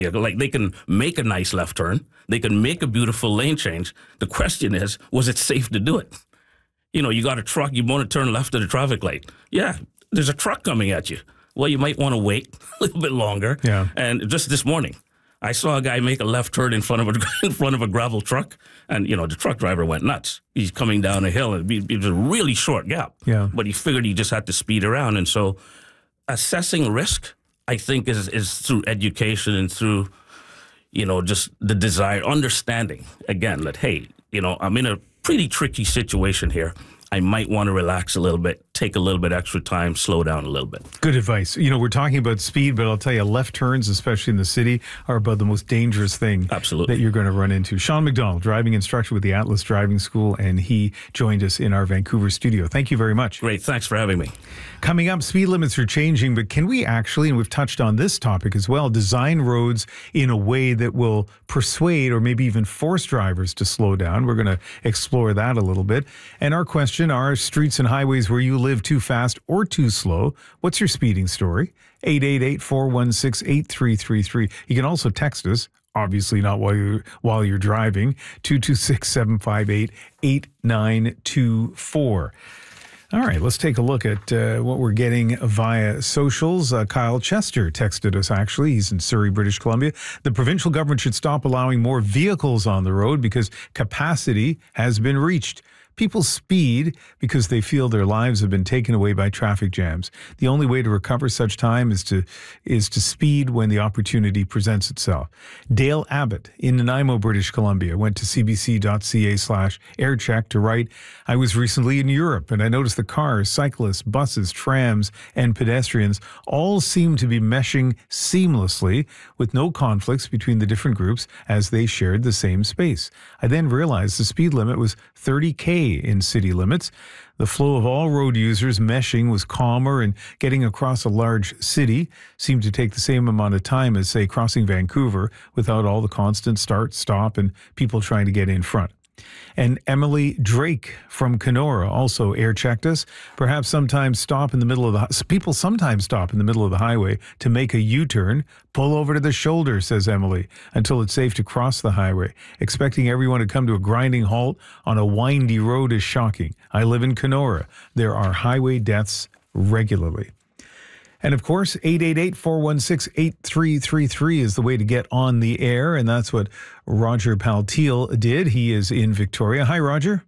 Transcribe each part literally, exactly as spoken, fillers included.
Like, they can make a nice left turn. They can make a beautiful lane change. The question is, was it safe to do it? You know, you got a truck, you want to turn left at a traffic light. Yeah, there's a truck coming at you. Well, you might want to wait a little bit longer. Yeah. And just this morning, I saw a guy make a left turn in front of a in front of a gravel truck, and you know the truck driver went nuts. He's coming down a hill, and it was a really short gap. Yeah. But he figured he just had to speed around, and so assessing risk, I think, is is through education and through, you know, just the desire, understanding again that hey, you know, I'm in a pretty tricky situation here. I might want to relax a little bit, take a little bit extra time, slow down a little bit. Good advice. You know, we're talking about speed, but I'll tell you, left turns, especially in the city, are about the most dangerous thing Absolutely. that you're going to run into. Sean McDonald, driving instructor with the Atlas Driving School, and he joined us in our Vancouver studio. Thank you very much. Great. Thanks for having me. Coming up, speed limits are changing, but can we actually, and we've touched on this topic as well, design roads in a way that will persuade or maybe even force drivers to slow down? We're going to explore that a little bit. And our question, are streets and highways where you live too fast or too slow? What's your speeding story? eight eight eight, four one six, eight three three three. You can also text us, obviously not while you're, while you're driving, two two six, seven five eight, eight nine two four. All right, let's take a look at uh, what we're getting via socials. Uh, Kyle Chester texted us, actually. He's in Surrey, British Columbia. The provincial government should stop allowing more vehicles on the road because capacity has been reached. People speed because they feel their lives have been taken away by traffic jams. The only way to recover such time is to is to speed when the opportunity presents itself. Dale Abbott in Nanaimo, British Columbia, went to cbc.ca slash aircheck to write, I was recently in Europe and I noticed the cars, cyclists, buses, trams, and pedestrians all seem to be meshing seamlessly with no conflicts between the different groups as they shared the same space. I then realized the speed limit was thirty K in city limits. The flow of all road users meshing was calmer, and getting across a large city seemed to take the same amount of time as, say, crossing Vancouver without all the constant start, stop, and people trying to get in front. And Emily Drake from Kenora also air-checked us. Perhaps sometimes stop in the middle of the... People sometimes stop in the middle of the highway to make a U-turn. Pull over to the shoulder, says Emily, until it's safe to cross the highway. Expecting everyone to come to a grinding halt on a windy road is shocking. I live in Kenora. There are highway deaths regularly. And of course, eight eight eight, four one six, eight three three three is the way to get on the air. And that's what Roger Paltiel did. He is in Victoria. Hi, Roger.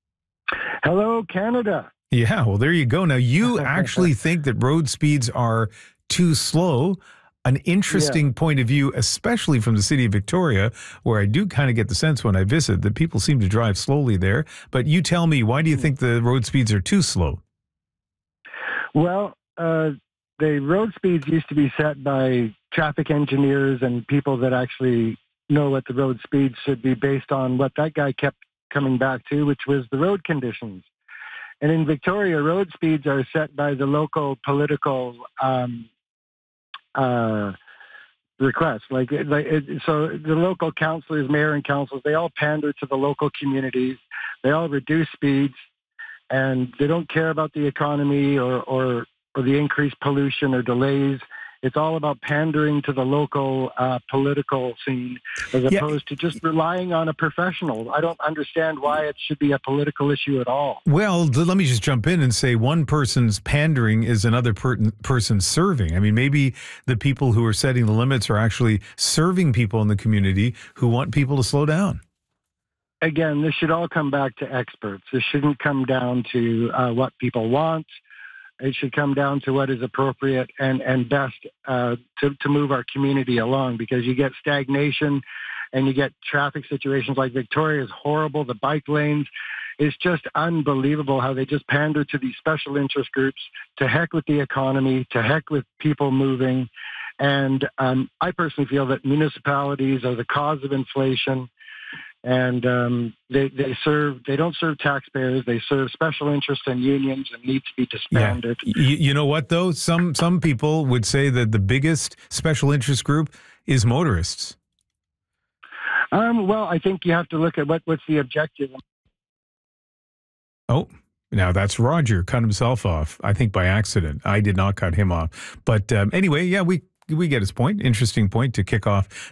Hello, Canada. Yeah, well, there you go. Now, you actually think that road speeds are too slow. An interesting yeah. point of view, especially from the city of Victoria, where I do kind of get the sense when I visit that people seem to drive slowly there. But you tell me, why do you think the road speeds are too slow? Well, uh, the road speeds used to be set by traffic engineers and people that actually know what the road speeds should be based on what that guy kept coming back to, which was the road conditions. And in Victoria, road speeds are set by the local political um, uh, requests. Like, like it, so the local councillors, mayor and councils, they all pander to the local communities. They all reduce speeds, and they don't care about the economy or, or or the increased pollution or delays. It's all about pandering to the local uh, political scene as yeah. opposed to just relying on a professional. I don't understand why it should be a political issue at all. Well, let me just jump in and say one person's pandering is another per person serving. I mean, maybe the people who are setting the limits are actually serving people in the community who want people to slow down. Again, this should all come back to experts. This shouldn't come down to uh, what people want. It should come down to what is appropriate and, and best uh, to, to move our community along, because you get stagnation and you get traffic situations like Victoria is horrible. The bike lanes, it's just unbelievable how they just pander to these special interest groups. To heck with the economy, to heck with people moving. And um, I personally feel that municipalities are the cause of inflation. And um, they they serve they don't serve taxpayers. They serve special interests and unions, and need to be disbanded. Yeah. You, you know what, though? Some some people would say that the biggest special interest group is motorists. Um, well, I think you have to look at what, what's the objective. Oh, now that's Roger cut himself off, I think by accident. I did not cut him off. But um, anyway, yeah, we... We get his point. Interesting point to kick off